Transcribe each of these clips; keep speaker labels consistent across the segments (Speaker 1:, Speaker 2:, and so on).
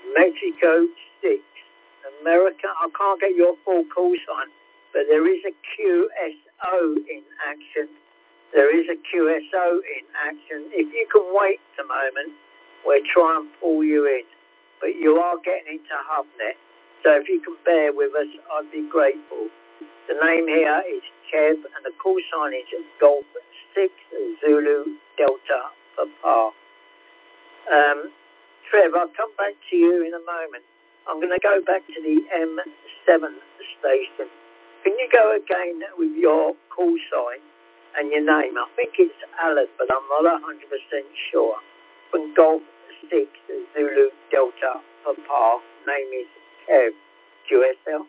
Speaker 1: Mexico 6. America, I can't get your full call sign, but there is a QSO in action. There is a QSO in action. If you can wait a moment, we'll try and pull you in. But you are getting into HubNet. So if you can bear with us, I'd be grateful. The name here is Kev, and the call sign is Golf 6 Zulu Delta Papa. Trev, I'll come back to you in a moment. I'm going to go back to the M7 station. Can you go again with your call sign and your name? I think it's Alan, but I'm not 100% sure. From Golf 6 Zulu Delta Papa. Name is Kev. QSL.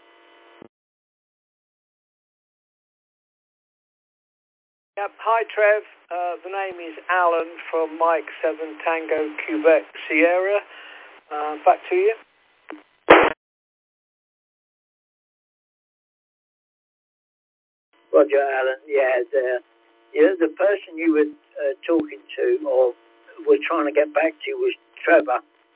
Speaker 2: Yep. Hi, Trev. The name is Alan from Mike 7 Tango Quebec Sierra. Back to you.
Speaker 1: Roger, Alan. Yeah, the person you were talking to or were trying to get back to was Trevor,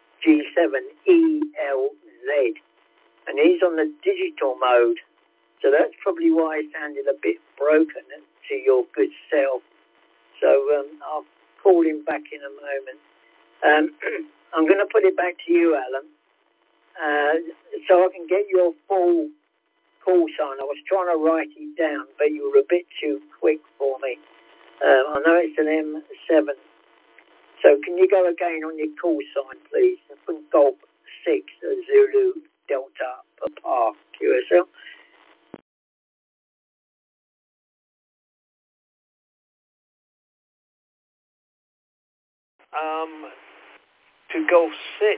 Speaker 1: G7ELZ. And he's on the digital mode. So that's probably why it sounded a bit broken to your good self. So I'll call him back in a moment. I'm going to put it back to you, Alan, so I can get your full call sign. I was trying to write it down, but you were a bit too quick for me. I know it's an M7. So can you go again on your call sign, please? From Golf 6 Zulu Delta Papa QSL.
Speaker 2: To Golf 6.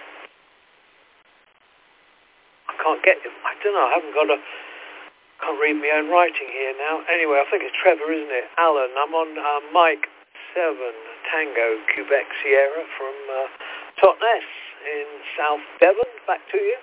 Speaker 2: I can't get it. I don't know. I can't read my own writing here now. Anyway, I think it's Trevor, isn't it? Alan. I'm on Mike 7 Tango Quebec Sierra from Totnes in South Devon. Back to you.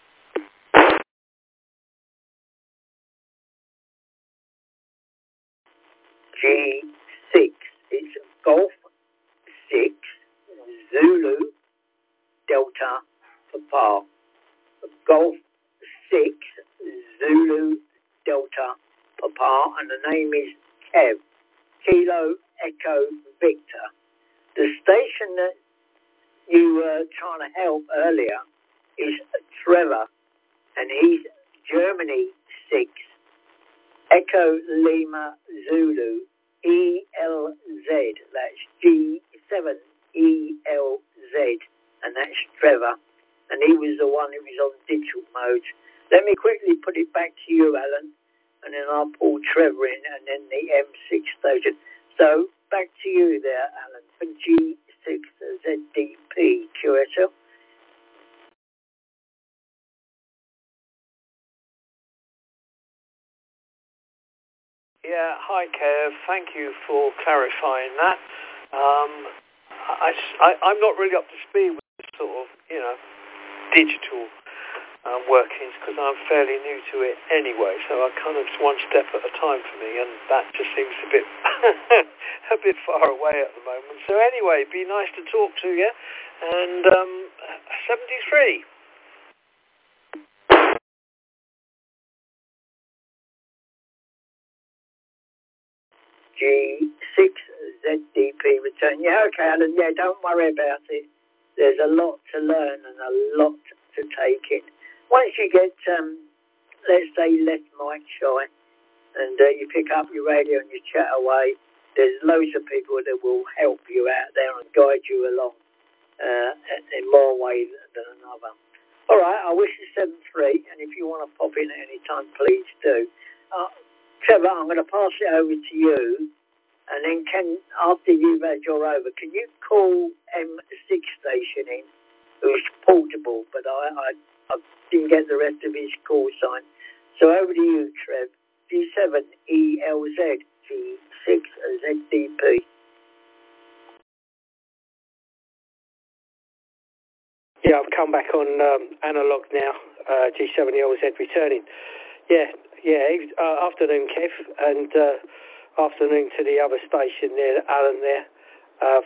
Speaker 1: G6. It's Golf 6 Zulu Delta Papa. Golf 6 Zulu Delta Papa, and the name is Kev. Kilo Echo Victor. The station that you were trying to help earlier is Trevor, and he's Germany 6 Echo Lima Zulu ELZ. That's G7 ELZ, and that's Trevor, and he was the one who was on digital mode. Let me quickly put it back to you, Alan, and then I'll pull Trevor in, and then the M6 station. So back to you there, Alan, from G6 ZDP QSL.
Speaker 2: Yeah, hi Kev. Thank you for clarifying that. I'm not really up to speed with this sort of, digital workings because I'm fairly new to it anyway. So I kind of just one step at a time for me, and that just seems a bit a bit far away at the moment. So anyway, be nice to talk to you. And 73.
Speaker 1: G6 ZDP return. Yeah, okay, Alan. Yeah, don't worry about it. There's a lot to learn and a lot to take in. Once you get, let's say, left mic shy, and you pick up your radio and you chat away, there's loads of people that will help you out there and guide you along in more ways than another. All right, I wish you 7-3, and if you want to pop in at any time, please do. Trevor, I'm going to pass it over to you, and then after you've had your over, can you call M6 station in, who's portable, but I didn't get the rest of his call sign. So over to you, Trev. G7ELZ, G6ZDP.
Speaker 3: Yeah, I've come back on analog now, G7ELZ returning. Yeah, afternoon, Kev, and afternoon to the other station there, Alan there,